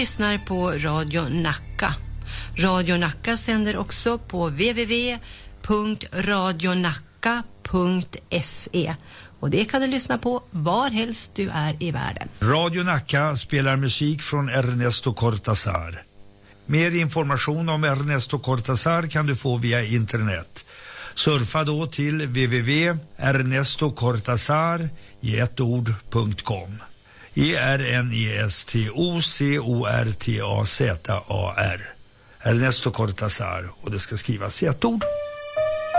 lyssnar på Radio Nacka. Radio Nacka sänder också på www.radionacka.se. Och det kan du lyssna på var helst du är i världen. Radio Nacka spelar musik från Ernesto Cortázar. Mer information om Ernesto Cortázar kan du få via internet. Surfa då till www.ernestocortazar i ett ord.com. ERNESTOCORTAZAR. Ernesto Cortázar, och det ska skrivas i ett ord.